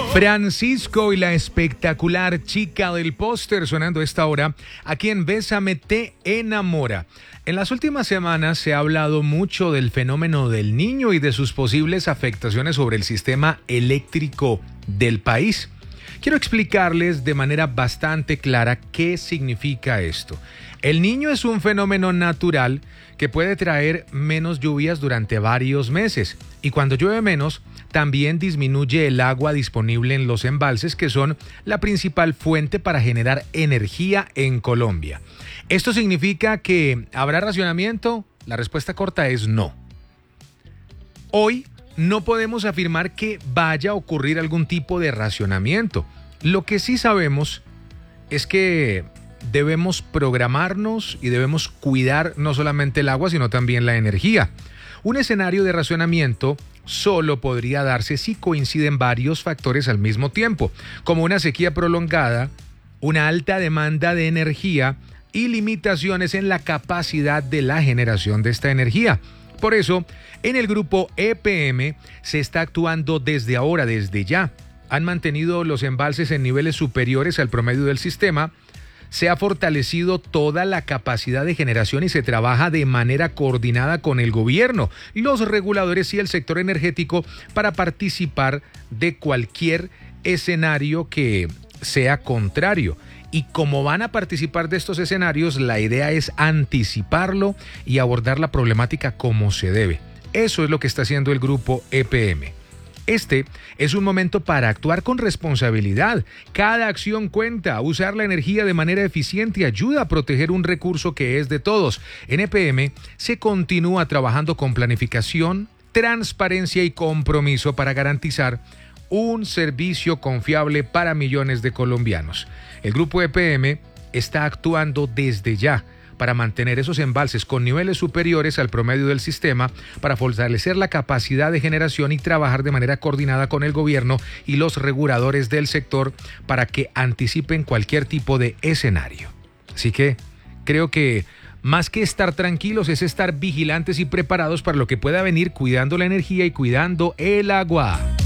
Francisco y la espectacular chica del póster sonando a esta hora aquí en Bésame te enamora. En las últimas semanas se ha hablado mucho del fenómeno del Niño y de sus posibles afectaciones sobre el sistema eléctrico del país. Quiero explicarles de manera bastante clara qué significa esto. El Niño es un fenómeno natural que puede traer menos lluvias durante varios meses y cuando llueve menos, también disminuye el agua disponible en los embalses, que son la principal fuente para generar energía en Colombia. ¿Esto significa que habrá racionamiento? La respuesta corta es no. Hoy no podemos afirmar que vaya a ocurrir algún tipo de racionamiento. Lo que sí sabemos es que debemos programarnos y debemos cuidar no solamente el agua, sino también la energía. Un escenario de racionamiento solo podría darse si coinciden varios factores al mismo tiempo, como una sequía prolongada, una alta demanda de energía y limitaciones en la capacidad de la generación de esta energía. Por eso, en el grupo EPM se está actuando desde ahora, desde ya. Han mantenido los embalses en niveles superiores al promedio del sistema. Se ha fortalecido toda la capacidad de generación y se trabaja de manera coordinada con el gobierno, los reguladores y el sector energético para participar de cualquier escenario que sea contrario. Y como van a participar de estos escenarios, la idea es anticiparlo y abordar la problemática como se debe. Eso es lo que está haciendo el grupo EPM. Este es un momento para actuar con responsabilidad. Cada acción cuenta. Usar la energía de manera eficiente ayuda a proteger un recurso que es de todos. En EPM se continúa trabajando con planificación, transparencia y compromiso para garantizar un servicio confiable para millones de colombianos. El grupo EPM está actuando desde ya para mantener esos embalses con niveles superiores al promedio del sistema, para fortalecer la capacidad de generación y trabajar de manera coordinada con el gobierno y los reguladores del sector para que anticipen cualquier tipo de escenario. Así que creo que más que estar tranquilos es estar vigilantes y preparados para lo que pueda venir, cuidando la energía y cuidando el agua.